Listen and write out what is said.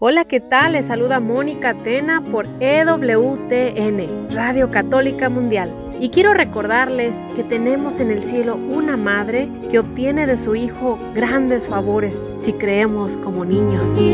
Hola, ¿qué tal? Les saluda Mónica Tena por EWTN, Radio Católica Mundial. Y quiero recordarles que tenemos en el cielo una madre que obtiene de su Hijo grandes favores si creemos como niños.